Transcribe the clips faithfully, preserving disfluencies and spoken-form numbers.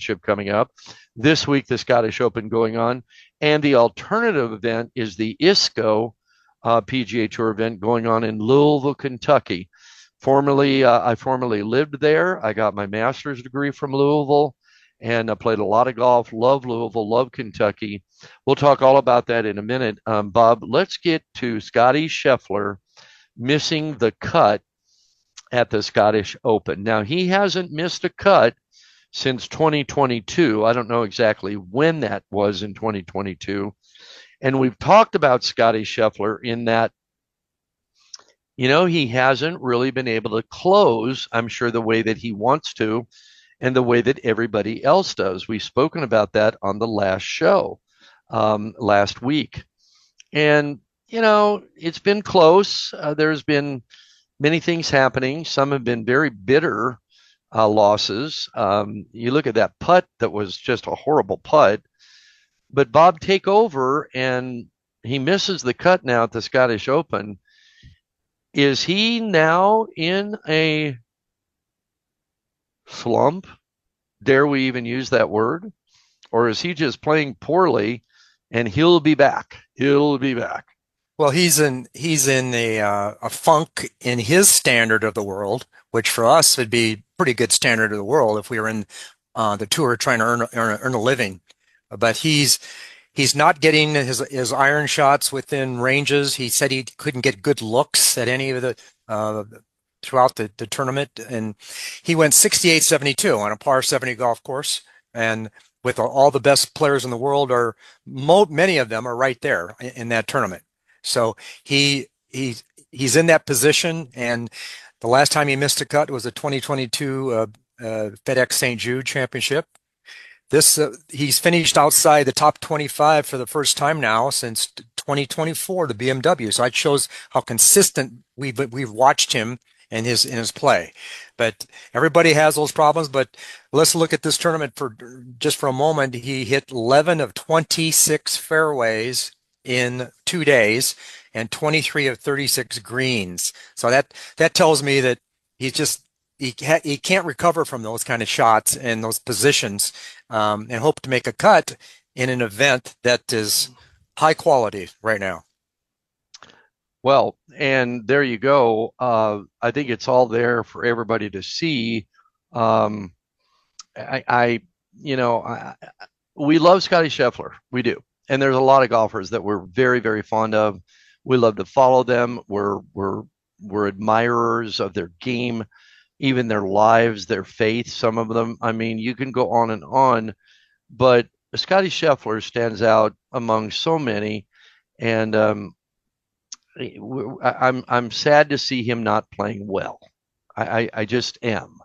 Championship coming up. This week, the Scottish Open going on. And the alternative event is the ISCO uh, P G A Tour event going on in Louisville, Kentucky. Formerly, uh, I formerly lived there. I got my master's degree from Louisville and I played a lot of golf. Love Louisville, love Kentucky. We'll talk all about that in a minute. Um, Bob, let's get to Scottie Scheffler missing the cut at the Scottish Open. Now, he hasn't missed a cut since twenty twenty-two. I don't know exactly when that was in twenty twenty-two. And we've talked about Scottie Scheffler in that, you know, he hasn't really been able to close, I'm sure, the way that he wants to and the way that everybody else does. We've spoken about that on the last show um, last week. And, you know, it's been close. Uh, there's been many things happening. Some have been very bitter uh, losses. Um, you look at that putt that was just a horrible putt. But Bob, take over, and he misses the cut now at the Scottish Open. Is he now in a slump? Dare we even use that word? Or is he just playing poorly and he'll be back? He'll be back. Well, he's in he's in a uh, a funk in his standard of the world, which for us would be pretty good standard of the world if we were in uh, the tour trying to earn earn, earn a living. But he's he's not getting his his iron shots within ranges. He said he couldn't get good looks at any of the uh, throughout the, the tournament, and he went sixty-eight seventy-two on a par seventy golf course, and with all the best players in the world, are many of them are right there in, in that tournament. So he he he's in that position, and the last time he missed a cut was the twenty twenty-two uh, uh, FedEx Saint Jude Championship. This uh, he's finished outside the top twenty-five for the first time now since twenty twenty-four, the B M W. So it shows how consistent we've we've watched him in his in his play. But everybody has those problems. But let's look at this tournament for just for a moment. He hit eleven of twenty-six fairways in two days and twenty-three of thirty-six greens. So that that tells me that he's just he ha he can't recover from those kind of shots and those positions, um, and hope to make a cut in an event that is high quality right now. Well, and there you go. Uh, I think it's all there for everybody to see. Um, I, I, you know, I, we love Scottie Scheffler. We do. And there's a lot of golfers that we're very, very fond of. We love to follow them. We're we're we're admirers of their game, even their lives, their faith. Some of them. I mean, you can go on and on, but Scottie Scheffler stands out among so many, and um, I'm I'm sad to see him not playing well. I I, I just am.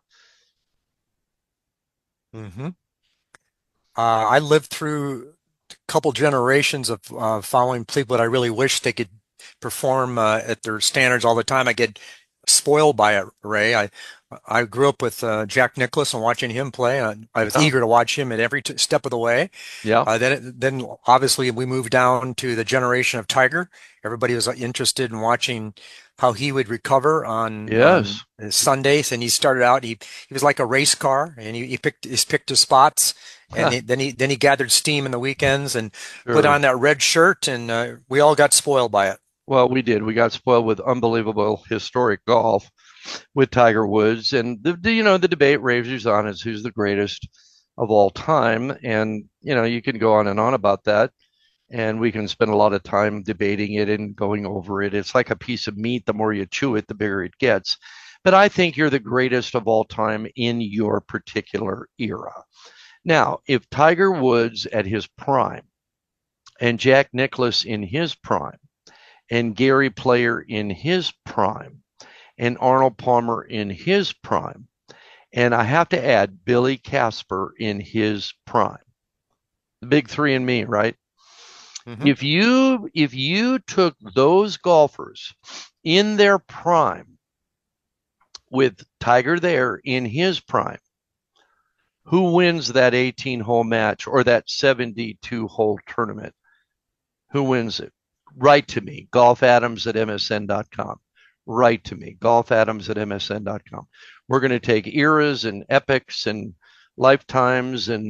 Mm-hmm. Uh, I lived through couple generations of uh, following people that I really wish they could perform uh, at their standards all the time. I get spoiled by it, Ray. I I grew up with uh, Jack Nicklaus and watching him play. I, I was Yeah. eager to watch him at every t step of the way. Yeah. Uh, then, it, then obviously we moved down to the generation of Tiger. Everybody was interested in watching how he would recover on on Yes. Sundays, and he started out. He he was like a race car, and he, he picked he picked his spots, and he, then he then he gathered steam in the weekends and put Sure. on that red shirt, and uh, we all got spoiled by it. Well, we did. We got spoiled with unbelievable historic golf with Tiger Woods, and the, the you know the debate rages on is who's the greatest of all time, and you know you can go on and on about that, and we can spend a lot of time debating it and going over it. It's like a piece of meat. The more you chew it, the bigger it gets. But I think you're the greatest of all time in your particular era. Now, if Tiger Woods at his prime and Jack Nicklaus in his prime and Gary Player in his prime and Arnold Palmer in his prime, and I have to add Billy Casper in his prime, the big three and me, right? Mm-hmm. If you if you took those golfers in their prime with Tiger there in his prime, who wins that eighteen-hole match or that seventy-two-hole tournament? Who wins it? Write to me, golf adams at m s n dot com. Write to me, golf adams at m s n dot com. We're going to take eras and epics and lifetimes and